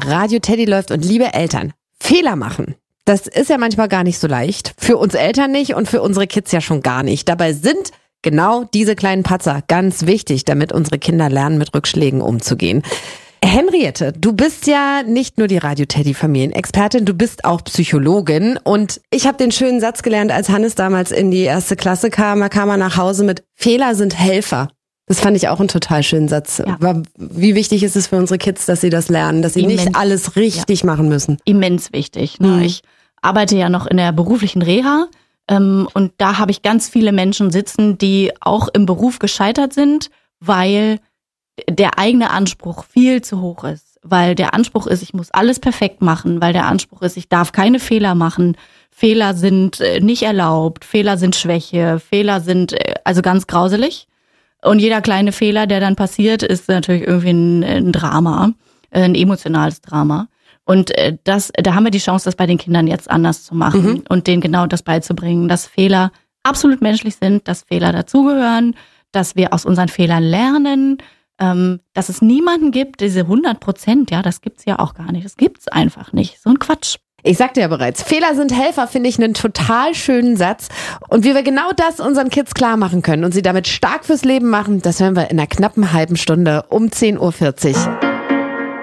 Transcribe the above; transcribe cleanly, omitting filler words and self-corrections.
Radio Teddy läuft und liebe Eltern, Fehler machen. Das ist ja manchmal gar nicht so leicht. Für uns Eltern nicht und für unsere Kids ja schon gar nicht. Dabei sind genau diese kleinen Patzer ganz wichtig, damit unsere Kinder lernen, mit Rückschlägen umzugehen. Henriette, du bist ja nicht nur die Radio-Teddy-Familienexpertin, du bist auch Psychologin. Und ich habe den schönen Satz gelernt, als Hannes damals in die 1. Klasse kam. Da kam er nach Hause mit Fehler sind Helfer. Das fand ich auch einen total schönen Satz. Ja. Wie wichtig ist es für unsere Kids, dass sie das lernen, dass sie nicht alles richtig machen müssen? Immens wichtig. Ne? Ich arbeite ja noch in der beruflichen Reha. Und da habe ich ganz viele Menschen sitzen, die auch im Beruf gescheitert sind, weil der eigene Anspruch viel zu hoch ist. Weil der Anspruch ist, ich muss alles perfekt machen. Weil der Anspruch ist, ich darf keine Fehler machen. Fehler sind nicht erlaubt. Fehler sind Schwäche. Fehler sind also ganz grauselig. Und jeder kleine Fehler, der dann passiert, ist natürlich irgendwie ein Drama, ein emotionales Drama. Und da haben wir die Chance, das bei den Kindern jetzt anders zu machen und denen genau das beizubringen, dass Fehler absolut menschlich sind, dass Fehler dazugehören, dass wir aus unseren Fehlern lernen, dass es niemanden gibt, diese 100%, ja, das gibt's ja auch gar nicht. Das gibt's einfach nicht. So ein Quatsch. Ich sagte ja bereits, Fehler sind Helfer, finde ich einen total schönen Satz. Und wie wir genau das unseren Kids klar machen können und sie damit stark fürs Leben machen, das hören wir in einer knappen halben Stunde um 10:40 Uhr.